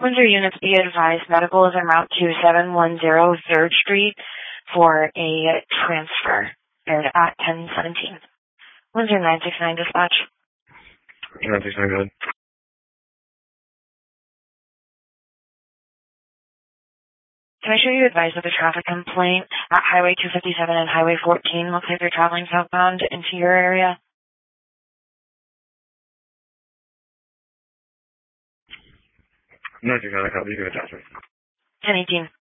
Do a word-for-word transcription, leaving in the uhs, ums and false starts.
Windsor units, be advised, medical is en route to seven one zero third Street for a transfer. They're at ten seventeen. Windsor nine six nine dispatch. nine six nine, go ahead. Can I show you advice of a traffic complaint at Highway two fifty-seven and Highway fourteen? Looks like they're traveling southbound into your area. nine six nine, I copy. You can attach me. ten eighteen.